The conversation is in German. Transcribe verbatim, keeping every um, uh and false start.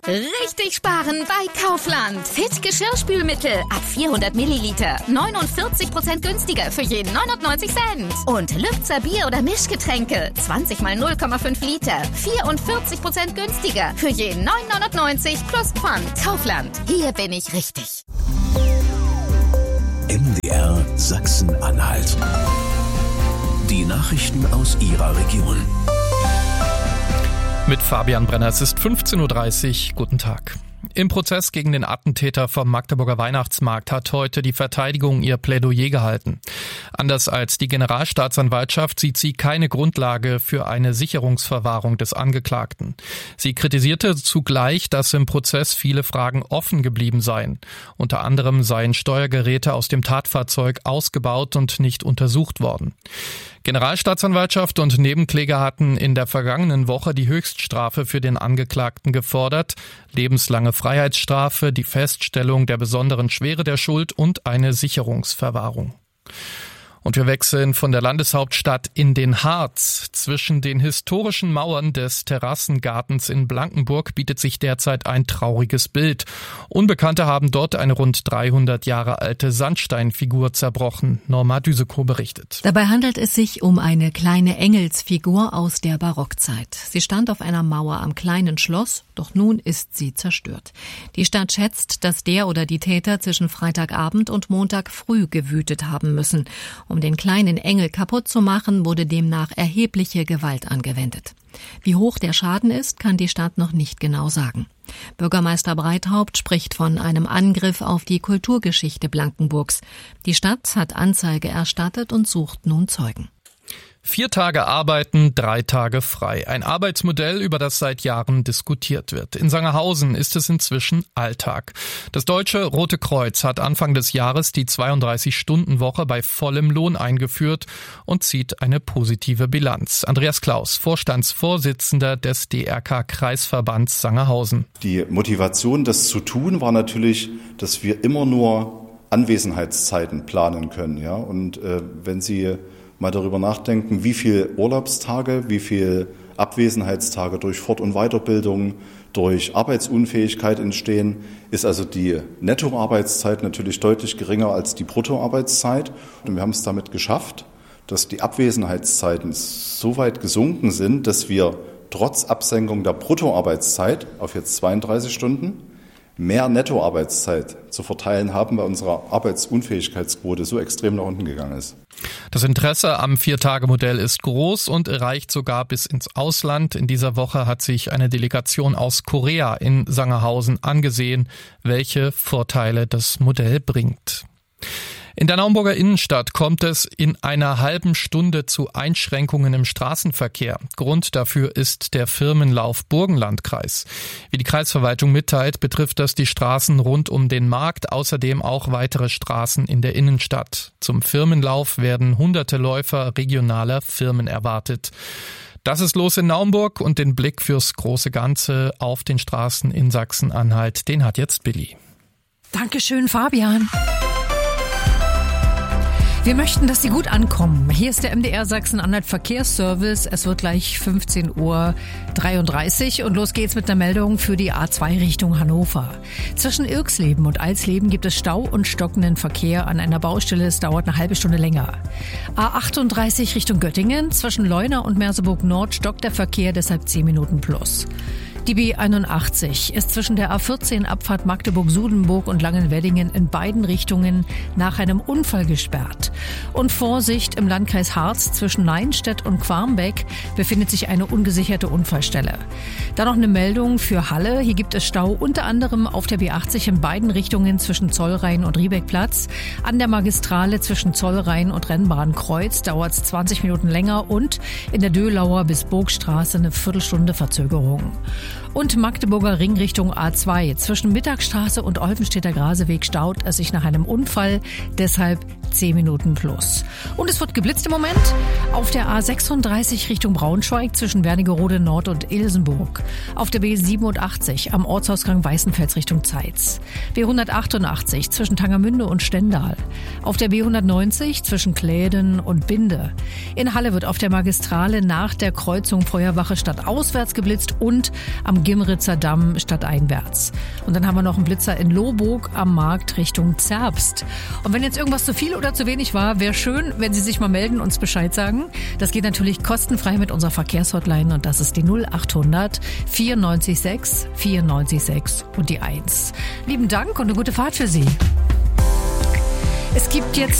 Richtig sparen bei Kaufland. Fit Geschirrspülmittel ab vierhundert Milliliter. neunundvierzig Prozent günstiger für jeden neunundneunzig Cent. Und Lübzer Bier- oder Mischgetränke. zwanzig mal null Komma fünf Liter. vierundvierzig Prozent günstiger für jeden neun neunundneunzig plus Pfand. Kaufland. Hier bin ich richtig. M D R Sachsen-Anhalt. Die Nachrichten aus Ihrer Region. Mit Fabian Brenner, es ist fünfzehn Uhr dreißig. Guten Tag. Im Prozess gegen den Attentäter vom Magdeburger Weihnachtsmarkt hat heute die Verteidigung ihr Plädoyer gehalten. Anders als die Generalstaatsanwaltschaft sieht sie keine Grundlage für eine Sicherungsverwahrung des Angeklagten. Sie kritisierte zugleich, dass im Prozess viele Fragen offen geblieben seien. Unter anderem seien Steuergeräte aus dem Tatfahrzeug ausgebaut und nicht untersucht worden. Generalstaatsanwaltschaft und Nebenkläger hatten in der vergangenen Woche die Höchststrafe für den Angeklagten gefordert, lebenslange Freiheitsstrafe, die Feststellung der besonderen Schwere der Schuld und eine Sicherungsverwahrung. Und wir wechseln von der Landeshauptstadt in den Harz. Zwischen den historischen Mauern des Terrassengartens in Blankenburg bietet sich derzeit ein trauriges Bild. Unbekannte haben dort eine rund dreihundert Jahre alte Sandsteinfigur zerbrochen. Norma Düsekow berichtet. Dabei handelt es sich um eine kleine Engelsfigur aus der Barockzeit. Sie stand auf einer Mauer am kleinen Schloss, doch nun ist sie zerstört. Die Stadt schätzt, dass der oder die Täter zwischen Freitagabend und Montag früh gewütet haben müssen. Um den kleinen Engel kaputt zu machen, wurde demnach erhebliche Gewalt angewendet. Wie hoch der Schaden ist, kann die Stadt noch nicht genau sagen. Bürgermeister Breithaupt spricht von einem Angriff auf die Kulturgeschichte Blankenburgs. Die Stadt hat Anzeige erstattet und sucht nun Zeugen. Vier Tage arbeiten, drei Tage frei. Ein Arbeitsmodell, über das seit Jahren diskutiert wird. In Sangerhausen ist es inzwischen Alltag. Das Deutsche Rote Kreuz hat Anfang des Jahres die zweiunddreißig-Stunden-Woche bei vollem Lohn eingeführt und zieht eine positive Bilanz. Andreas Klaus, Vorstandsvorsitzender des D R K-Kreisverbands Sangerhausen. Die Motivation, das zu tun, war natürlich, dass wir immer nur Anwesenheitszeiten planen können. Ja? Und äh, wenn Sie mal darüber nachdenken, wie viel Urlaubstage, wie viel Abwesenheitstage durch Fort- und Weiterbildung, durch Arbeitsunfähigkeit entstehen, ist also die Nettoarbeitszeit natürlich deutlich geringer als die Bruttoarbeitszeit. Und wir haben es damit geschafft, dass die Abwesenheitszeiten so weit gesunken sind, dass wir trotz Absenkung der Bruttoarbeitszeit auf jetzt zweiunddreißig Stunden mehr Nettoarbeitszeit zu verteilen haben, weil unsere Arbeitsunfähigkeitsquote so extrem nach unten gegangen ist. Das Interesse am Vier-Tage-Modell ist groß und reicht sogar bis ins Ausland. In dieser Woche hat sich eine Delegation aus Korea in Sangerhausen angesehen, welche Vorteile das Modell bringt. In der Naumburger Innenstadt kommt es in einer halben Stunde zu Einschränkungen im Straßenverkehr. Grund dafür ist der Firmenlauf Burgenlandkreis. Wie die Kreisverwaltung mitteilt, betrifft das die Straßen rund um den Markt, außerdem auch weitere Straßen in der Innenstadt. Zum Firmenlauf werden hunderte Läufer regionaler Firmen erwartet. Das ist los in Naumburg und den Blick fürs große Ganze auf den Straßen in Sachsen-Anhalt, den hat jetzt Billy. Dankeschön, Fabian. Wir möchten, dass Sie gut ankommen. Hier ist der M D R Sachsen-Anhalt Verkehrsservice. Es wird gleich fünfzehn Uhr dreiunddreißig und los geht's mit einer Meldung für die A zwei Richtung Hannover. Zwischen Irxleben und Alsleben gibt es Stau und stockenden Verkehr an einer Baustelle. Es dauert eine halbe Stunde länger. A achtunddreißig Richtung Göttingen. Zwischen Leuna und Merseburg Nord stockt der Verkehr, deshalb zehn Minuten plus. Die B einundachtzig ist zwischen der A vierzehn Abfahrt Magdeburg-Sudenburg und Langenweddingen in beiden Richtungen nach einem Unfall gesperrt. Und Vorsicht, im Landkreis Harz zwischen Neinstedt und Quarmbeck befindet sich eine ungesicherte Unfallstelle. Dann noch eine Meldung für Halle. Hier gibt es Stau unter anderem auf der B achtzig in beiden Richtungen zwischen Zollrhein und Riebeckplatz. An der Magistrale zwischen Zollrhein und Rennbahnkreuz dauert es zwanzig Minuten länger und in der Döhlauer bis Burgstraße eine Viertelstunde Verzögerung. Und Magdeburger Ring Richtung A zwei. Zwischen Mittagstraße und Olvenstädter Graseweg staut es sich nach einem Unfall. Deshalb zehn Minuten plus. Und es wird geblitzt im Moment auf der A sechsunddreißig Richtung Braunschweig zwischen Wernigerode Nord und Ilsenburg. Auf der B siebenundachtzig am Ortsausgang Weißenfels Richtung Zeitz. B hundertachtundachtzig zwischen Tangermünde und Stendal. Auf der B hundertneunzig zwischen Kläden und Binde. In Halle wird auf der Magistrale nach der Kreuzung Feuerwache stadtauswärts geblitzt und am Gimritzer Damm stadteinwärts. Und dann haben wir noch einen Blitzer in Lohburg am Markt Richtung Zerbst. Und wenn jetzt irgendwas zu viel oder zu wenig war, wäre schön, wenn Sie sich mal melden, uns Bescheid sagen. Das geht natürlich kostenfrei mit unserer Verkehrshotline und das ist die null achthundert vierundneunzig sechs vierundneunzig sechs und die eins. Lieben Dank und eine gute Fahrt für Sie. Es gibt jetzt